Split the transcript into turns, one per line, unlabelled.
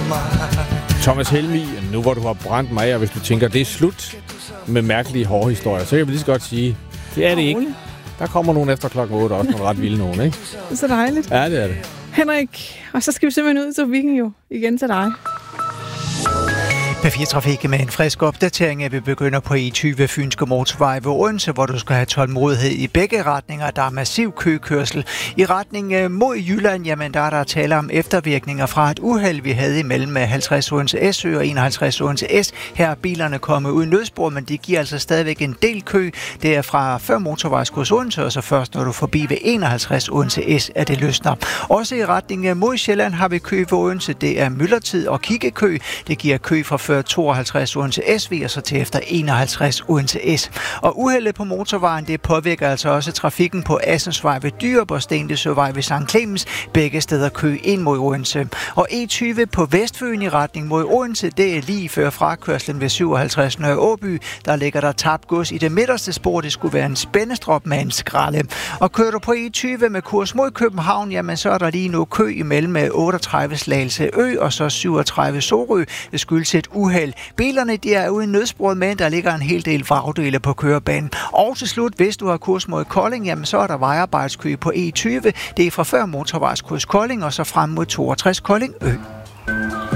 Thomas Helmig, nu hvor du har brændt mig, og hvis du tænker, det er slut med mærkelige hårhistorier, så kan vi lige så godt sige, det er det ikke. Der kommer nogen efter klokken 8, også nogle ret vilde nogen, ikke?
Det er så dejligt.
Ja, det er det.
Henrik, og så skal vi simpelthen ud til Viking jo igen til dig.
P4-trafik med en frisk opdatering, at vi begynder på E20 Fynske Motorvej ved Odense, hvor du skal have tålmodighed i begge retninger. Der er massiv køkørsel. I retning mod Jylland, jamen der er der tale om eftervirkninger fra et uheld, vi havde imellem 50 Odense S og 51 Odense S. Her er bilerne kommet ud i nødspor, men de giver altså stadigvæk en del kø. Det er fra før motorvejskurs Odense, og så først når du er forbi ved 51 Odense S, at det løsner. Også i retning mod Sjælland har vi kø ved Odense. Det er myldretid og kiggekø. Det giver kø fra før 52 Odense SV og så til efter 51 Odense S. Og uheldet på motorvejen, det påvirker altså også trafikken på Assensvej ved Dyrup og Stendesøvej ved St. Clemens. Begge steder kø ind mod Odense. Og E20 på Vestfyn i retning mod Odense, det er lige før frakørslen ved 57 Nørre Åby. Der ligger der tabt gods i det midterste spor. Det skulle være en spændestrop med en skralde. Og kører du på E20 med kurs mod København, jamen så er der lige nu kø imellem 38 Slagelse Ø og så 37 Sorø. Det skyldes et uheld. Bilerne de er ude i nødsporet, men der ligger en hel del vragdele på kørebanen. Og til slut, hvis du har kurs mod Kolding, jamen så er der vejarbejdskø på E20. Det er fra før motorvejskurs Kolding og så frem mod 62 Kolding Ø.